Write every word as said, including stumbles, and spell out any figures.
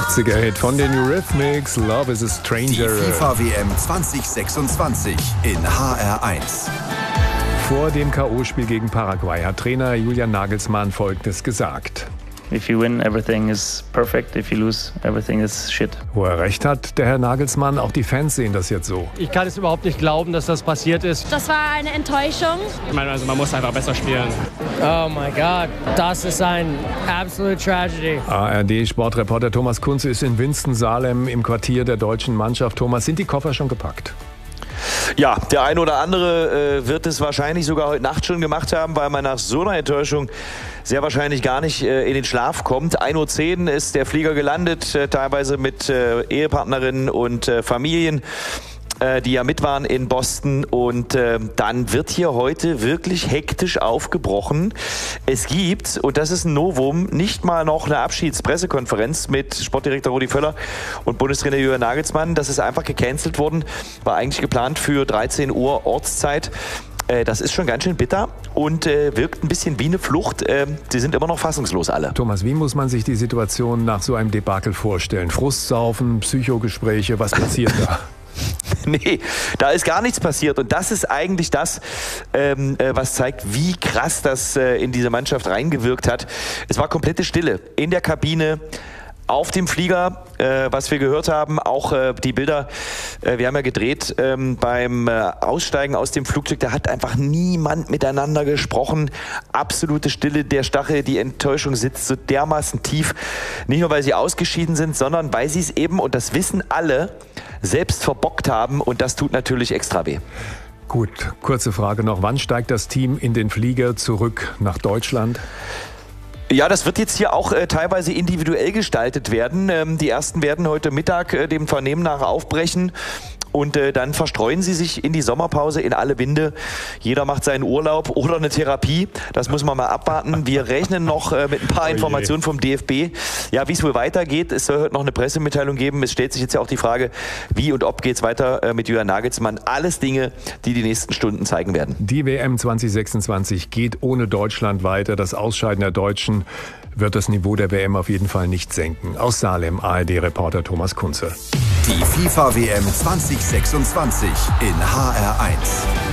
achtziger-Hit von den Eurythmics, Love is a Stranger. Die FIFA-W M zwanzig sechsundzwanzig in H R eins. Vor dem K O-Spiel gegen Paraguay hat Trainer Julian Nagelsmann Folgendes gesagt. If you win, everything is perfect. If you lose, everything is shit. Wo er recht hat, der Herr Nagelsmann, auch die Fans sehen das jetzt so. Ich kann es überhaupt nicht glauben, dass das passiert ist. Das war eine Enttäuschung. Ich meine, also man muss einfach besser spielen. Oh my God, das ist ein absolute Tragedy. A R D-Sportreporter Thomas Kunze ist in Winston-Salem im Quartier der deutschen Mannschaft. Thomas, sind die Koffer schon gepackt? Ja, der eine oder andere äh, wird es wahrscheinlich sogar heute Nacht schon gemacht haben, weil man nach so einer Enttäuschung sehr wahrscheinlich gar nicht äh, in den Schlaf kommt. ein Uhr zehn ist der Flieger gelandet, äh, teilweise mit äh, Ehepartnerinnen und äh, Familien, äh, die ja mit waren in Boston. Und äh, dann wird hier heute wirklich hektisch aufgebrochen. Es gibt, und das ist ein Novum, nicht mal noch eine Abschiedspressekonferenz mit Sportdirektor Rudi Völler und Bundestrainer Julian Nagelsmann. Das ist einfach gecancelt worden, war eigentlich geplant für dreizehn Uhr Ortszeit. Das ist schon ganz schön bitter und äh, wirkt ein bisschen wie eine Flucht. Äh, die sind immer noch fassungslos alle. Thomas, wie muss man sich die Situation nach so einem Debakel vorstellen? Frustsaufen, Psychogespräche, was passiert da? Nee, da ist gar nichts passiert und das ist eigentlich das, ähm, äh, was zeigt, wie krass das äh, in diese Mannschaft reingewirkt hat. Es war komplette Stille in der Kabine, auf dem Flieger, äh, was wir gehört haben, auch äh, die Bilder, äh, wir haben ja gedreht ähm, beim äh, Aussteigen aus dem Flugzeug, da hat einfach niemand miteinander gesprochen. Absolute Stille, der Stachel, die Enttäuschung sitzt so dermaßen tief. Nicht nur, weil sie ausgeschieden sind, sondern weil sie es eben, und das wissen alle, selbst verbockt haben und das tut natürlich extra weh. Gut, kurze Frage noch. Wann steigt das Team in den Flieger zurück nach Deutschland? Ja, das wird jetzt hier auch äh, teilweise individuell gestaltet werden. Ähm, die ersten werden heute Mittag äh, dem Vernehmen nach aufbrechen. Und äh, dann verstreuen sie sich in die Sommerpause in alle Winde. Jeder macht seinen Urlaub oder eine Therapie. Das muss man mal abwarten. Wir rechnen noch äh, mit ein paar Informationen vom D F B. Ja, wie es wohl weitergeht. Es soll heute noch eine Pressemitteilung geben. Es stellt sich jetzt ja auch die Frage, wie und ob geht es weiter äh, mit Julian Nagelsmann. Alles Dinge, die die nächsten Stunden zeigen werden. Die W M zwanzig sechsundzwanzig geht ohne Deutschland weiter. Das Ausscheiden der Deutschen wird das Niveau der W M auf jeden Fall nicht senken. Aus Salem, A R D-Reporter Thomas Kunze. Die FIFA-W M zwanzig sechsundzwanzig in H R eins.